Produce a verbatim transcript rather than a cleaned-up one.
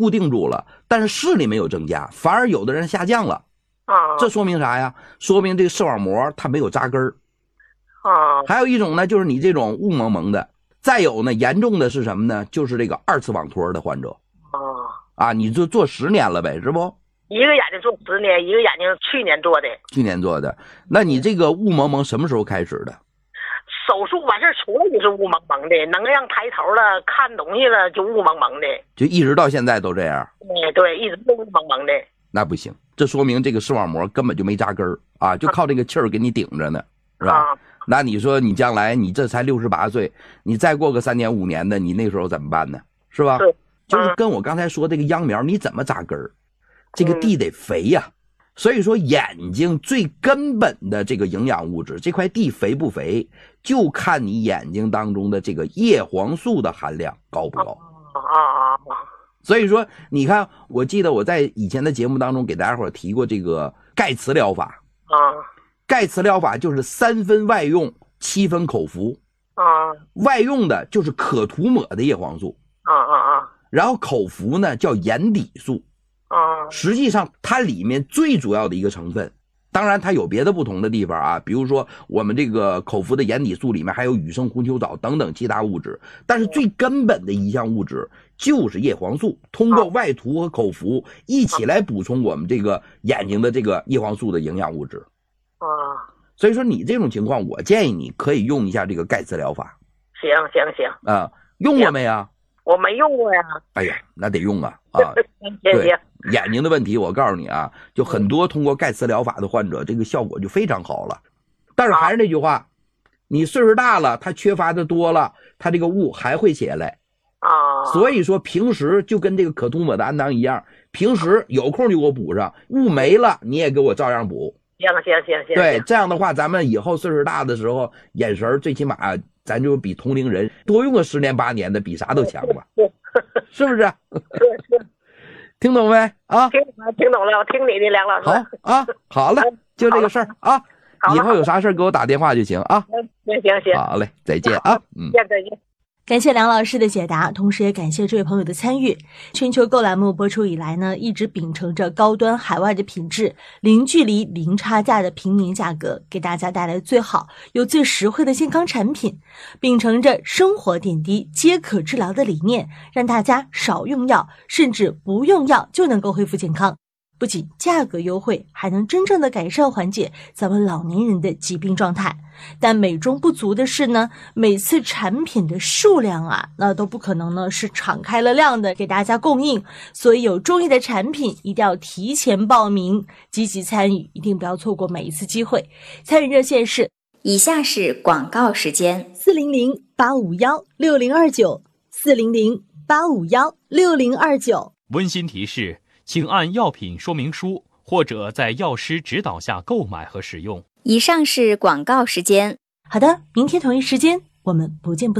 固定住了，但是视力没有增加，反而有的人下降了。 啊， 这说明啥呀？说明这个视网膜它没有扎根儿。 啊， 还有一种呢，就是你这种雾蒙蒙的。再有呢，严重的是什么呢？就是这个二次网脱的患者。 啊， 啊，你就做十年了呗，是不？ 一个眼睛做十年，一个眼睛去年做的。 去年做的。那你这个雾蒙蒙什么时候开始的？ 手术完事出来就是雾蒙蒙的，能让抬头了看东西了就雾蒙蒙的， 就一直到现在都这样？ 对对，一直都雾蒙蒙的。 那不行，这说明这个视网膜根本就没扎根儿啊，就靠这个气儿给你顶着呢，是吧？ 啊， 那你说你将来你这才六十八岁，你再过个三年五年的，你那时候怎么办呢？是吧？ 对， 就是跟我刚才说这个秧苗你怎么扎根儿？这个地得肥呀、啊。所以说眼睛最根本的这个营养物质，这块地肥不肥，就看你眼睛当中的这个叶黄素的含量高不高。 啊啊啊！ 所以说你看，我记得我在以前的节目当中给大家伙提过这个钙磁疗法啊， 钙磁疗法就是三分外用，七分口服。 啊， 外用的就是可涂抹的叶黄素。 啊啊啊！ 然后口服呢叫眼底素。 啊， 实际上它里面最主要的一个成分，当然它有别的不同的地方啊，比如说我们这个口服的眼底素里面还有羽生红球藻等等其他物质，但是最根本的一项物质就是叶黄素，通过外涂和口服一起来补充我们这个眼睛的这个叶黄素的营养物质。 啊， 所以说你这种情况，我建议你可以用一下这个钙磁疗法。 行行行啊，用过没啊？ 我没用过呀。 哎呀，那得用啊啊！ 对， 眼睛的问题，我告诉你啊，就很多通过钙磁疗法的患者，这个效果就非常好了。但是还是那句话，你岁数大了，他缺乏的多了，他这个雾还会起来啊。 所以说平时就跟这个可涂抹的氨糖一样，平时有空就给我补上，雾没了你也给我照样补。 行行行行。 对，这样的话，咱们以后岁数大的时候，眼神最起码咱就比同龄人多用个十年八年的，比啥都强吧，是不是？ 是是。 听懂没啊？ 听听懂了，我听你的，梁老师。 好啊，好了，就这个事儿啊，以后有啥事儿给我打电话就行啊。 行行行。 好嘞，再见啊，嗯， 再见。 感谢梁老师的解答，同时也感谢这位朋友的参与。全球购栏目播出以来呢，一直秉承着高端海外的品质，零距离零差价的平民价格，给大家带来最好又最实惠的健康产品，秉承着生活点滴皆可治疗的理念，让大家少用药，甚至不用药就能够恢复健康。不仅价格优惠，还能真正的改善缓解咱们老年人的疾病状态。但美中不足的是呢，每次产品的数量啊，那都不可能呢是敞开了量的给大家供应，所以有中意的产品一定要提前报名，积极参与，一定不要错过每一次机会。参与热线是以下是广告时间： 四零零八五幺六零二九，四零零八五幺六零二九。 温馨提示，请按药品说明书或者在药师指导下购买和使用。 以上是广告时间。 好的，明天同一时间我们不见不散。